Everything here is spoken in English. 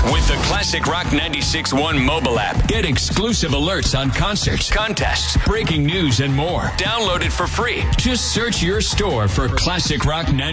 With the Classic Rock 96.1 mobile app, get exclusive alerts on concerts, contests, breaking news, and more. Download it for free. Just search your store for Classic Rock 96.1.